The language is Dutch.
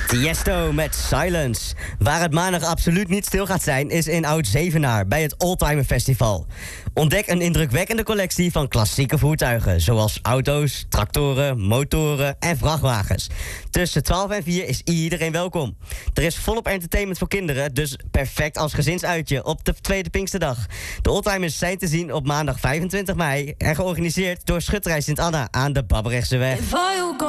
Tiesto met Silence. Waar het maandag absoluut niet stil gaat zijn is in Oud-Zevenaar bij het Oldtimer Festival. Ontdek een indrukwekkende collectie van klassieke voertuigen, zoals auto's, tractoren, motoren en vrachtwagens. Tussen 12 en 4 is iedereen welkom. Er is volop entertainment voor kinderen, dus perfect als gezinsuitje op de tweede Pinksterdag. De Oldtimers zijn te zien op maandag 25 mei en georganiseerd door Schutterij Sint-Anna aan de Babberechtseweg.